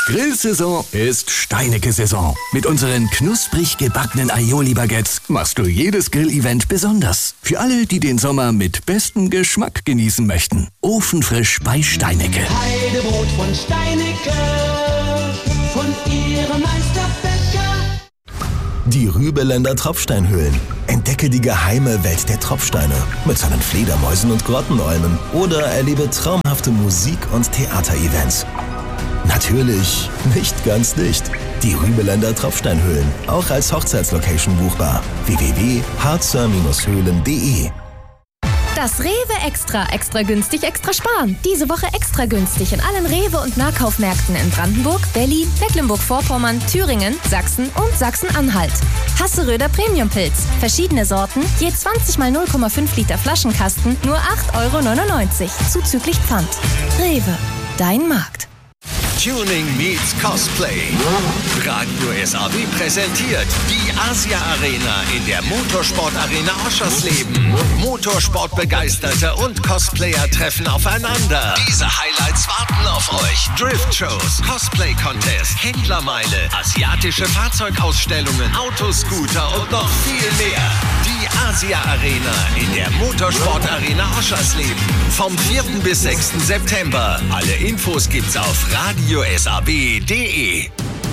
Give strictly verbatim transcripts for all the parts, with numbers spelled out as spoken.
Grillsaison ist Steinecke-Saison. Mit unseren knusprig gebackenen Aioli-Baguettes machst du jedes Grillevent besonders. Für alle, die den Sommer mit bestem Geschmack genießen möchten. Ofenfrisch bei Steinecke. Heidebrot von Steinecke, von ihrem Meisterbäcker. Die Rübeländer Tropfsteinhöhlen. Entdecke die geheime Welt der Tropfsteine mit seinen Fledermäusen und Grottenolmen oder erlebe traumhafte Musik- und Theaterevents. Natürlich nicht ganz dicht. Die Rübeländer Tropfsteinhöhlen, auch als Hochzeitslocation buchbar. w w w punkt harzer höhlen punkt de. Das Rewe Extra, extra günstig, extra sparen. Diese Woche extra günstig in allen Rewe- und Nahkaufmärkten in Brandenburg, Berlin, Mecklenburg-Vorpommern, Thüringen, Sachsen und Sachsen-Anhalt. Hasseröder Premiumpilz. Verschiedene Sorten, je zwanzig mal null Komma fünf Liter Flaschenkasten, nur acht Euro neunundneunzig, zuzüglich Pfand. Rewe, dein Markt. Tuning meets Cosplay. Radio S A W präsentiert die Asia Arena in der Motorsport Arena Oschersleben. Motorsportbegeisterte und Cosplayer treffen aufeinander. Diese Highlights warten auf euch. Drift-Shows, Cosplay-Contest, Händlermeile, asiatische Fahrzeugausstellungen, Autoscooter und noch viel mehr. Die Asia Arena in der Motorsport Arena Oschersleben. Vom vierten bis sechsten September. Alle Infos gibt's auf radio s a w punkt de.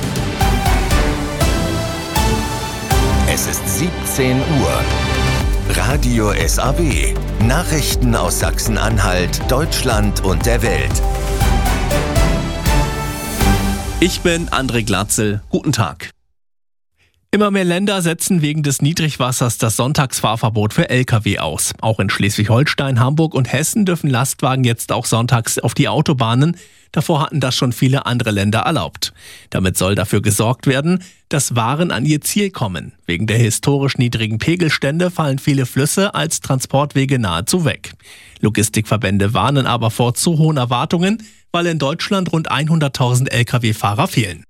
Es ist siebzehn Uhr. Radio S A W. Nachrichten aus Sachsen-Anhalt, Deutschland und der Welt. Ich bin André Glatzel. Guten Tag. Immer mehr Länder setzen wegen des Niedrigwassers das Sonntagsfahrverbot für L K W aus. Auch in Schleswig-Holstein, Hamburg und Hessen dürfen Lastwagen jetzt auch sonntags auf die Autobahnen. Davor hatten das schon viele andere Länder erlaubt. Damit soll dafür gesorgt werden, dass Waren an ihr Ziel kommen. Wegen der historisch niedrigen Pegelstände fallen viele Flüsse als Transportwege nahezu weg. Logistikverbände warnen aber vor zu hohen Erwartungen, weil in Deutschland rund hunderttausend L K W-Fahrer fehlen.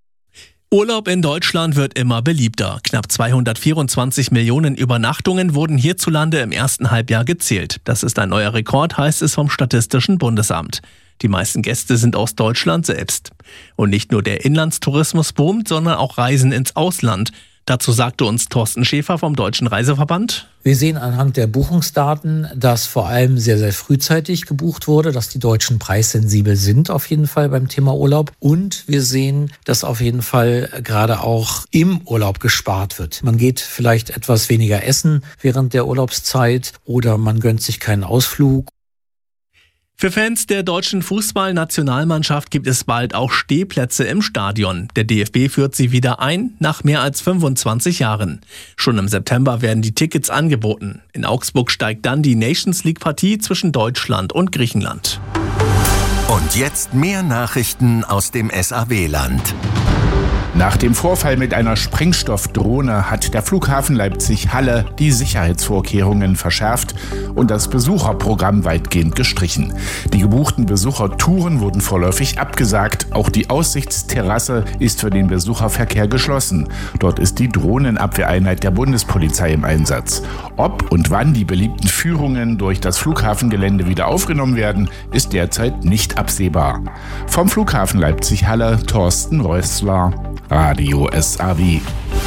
Urlaub in Deutschland wird immer beliebter. Knapp zweihundertvierundzwanzig Millionen Übernachtungen wurden hierzulande im ersten Halbjahr gezählt. Das ist ein neuer Rekord, heißt es vom Statistischen Bundesamt. Die meisten Gäste sind aus Deutschland selbst. Und nicht nur der Inlandstourismus boomt, sondern auch Reisen ins Ausland. Dazu sagte uns Thorsten Schäfer vom Deutschen Reiseverband: Wir sehen anhand der Buchungsdaten, dass vor allem sehr, sehr frühzeitig gebucht wurde, dass die Deutschen preissensibel sind auf jeden Fall beim Thema Urlaub. Und wir sehen, dass auf jeden Fall gerade auch im Urlaub gespart wird. Man geht vielleicht etwas weniger essen während der Urlaubszeit oder man gönnt sich keinen Ausflug. Für Fans der deutschen Fußballnationalmannschaft gibt es bald auch Stehplätze im Stadion. Der D F B führt sie wieder ein, nach mehr als fünfundzwanzig Jahren. Schon im September werden die Tickets angeboten. In Augsburg steigt dann die Nations-League-Partie zwischen Deutschland und Griechenland. Und jetzt mehr Nachrichten aus dem S A W-Land. Nach dem Vorfall mit einer Sprengstoffdrohne hat der Flughafen Leipzig-Halle die Sicherheitsvorkehrungen verschärft und das Besucherprogramm weitgehend gestrichen. Die gebuchten Besuchertouren wurden vorläufig abgesagt. Auch die Aussichtsterrasse ist für den Besucherverkehr geschlossen. Dort ist die Drohnenabwehreinheit der Bundespolizei im Einsatz. Ob und wann die beliebten Führungen durch das Flughafengelände wieder aufgenommen werden, ist derzeit nicht absehbar. Vom Flughafen Leipzig-Halle, Thorsten Rössler, Radio S A W.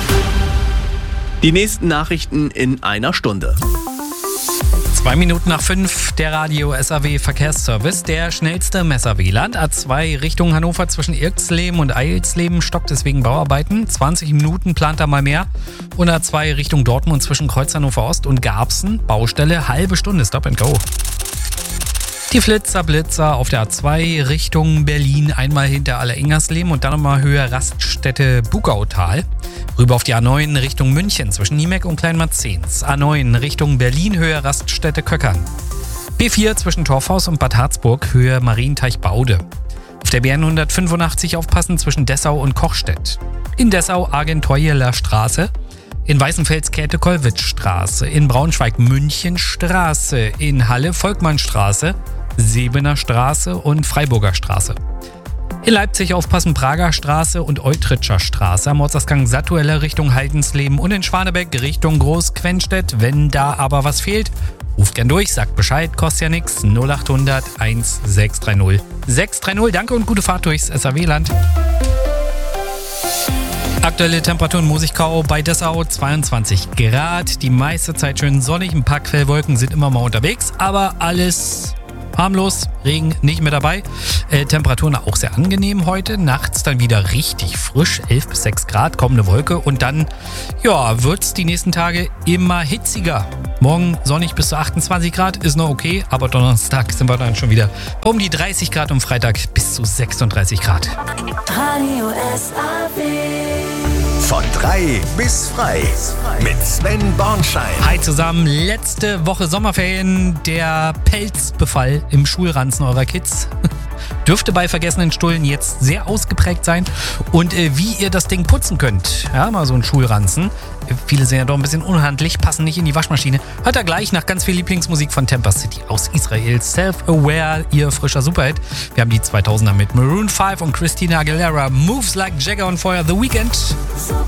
Die nächsten Nachrichten in einer Stunde. Zwei Minuten nach fünf, der Radio S A W Verkehrsservice. Der schnellste im S A W-Land. A zwei Richtung Hannover zwischen Irksleben und Eilsleben stockt es wegen Bauarbeiten. zwanzig Minuten plant er mal mehr. Und A zwei Richtung Dortmund zwischen Kreuz Hannover Ost und Garbsen. Baustelle, halbe Stunde, Stop and Go. Die Flitzer, Blitzer auf der A zwei Richtung Berlin, einmal hinter Aller-Ingersleben und dann nochmal Höhe Raststätte Bugautal. Rüber auf die A neun Richtung München zwischen Niemeck und Kleinmarzens. A neun Richtung Berlin, Höhe Raststätte Köckern. B vier zwischen Torfhaus und Bad Harzburg, Höhe Marienteich-Baude. Auf der B hundertfünfundachtzig aufpassen zwischen Dessau und Kochstedt. In Dessau Argenteueler Straße. In Weißenfels Käthe-Kollwitz-Straße. In Braunschweig Münchenstraße. In Halle Volkmannstraße. Sebener Straße und Freiburger Straße. In Leipzig aufpassen Prager Straße und Eutritscher Straße. Am Ortsausgang Sattueller Richtung Haldensleben und in Schwanebeck Richtung Großquenstedt. Wenn da aber was fehlt, Ruft gern durch, sagt Bescheid, kostet ja nichts. null acht hundert eins sechs drei null sechs drei null. Danke und gute Fahrt durchs S A W-Land. Aktuelle Temperaturen in Musikau bei Dessau zweiundzwanzig Grad. Die meiste Zeit schön sonnig, ein paar Quellwolken sind immer mal unterwegs, aber alles harmlos, Regen nicht mehr dabei. Äh, Temperaturen auch sehr angenehm heute. Nachts dann wieder richtig frisch, elf bis sechs Grad, kommende Wolke. Und dann, ja, wird es die nächsten Tage immer hitziger. Morgen sonnig bis zu achtundzwanzig Grad, ist noch okay. Aber Donnerstag sind wir dann schon wieder um die dreißig Grad und Freitag bis zu sechsunddreißig Grad. Radio S A W. Von drei bis frei mit Sven Bornschein. Hi zusammen, letzte Woche Sommerferien, der Pelzbefall im Schulranzen eurer Kids dürfte bei vergessenen Stullen jetzt sehr ausgeprägt sein. Und äh, wie ihr das Ding putzen könnt, ja, mal so ein Schulranzen. Viele sind ja doch ein bisschen unhandlich, passen nicht in die Waschmaschine. Hört da gleich nach ganz viel Lieblingsmusik von Temper City aus Israel. Self-Aware, ihr frischer Superhit. Wir haben die zweitausender mit Maroon five und Christina Aguilera. Moves Like Jagger on Fire, The Weeknd. So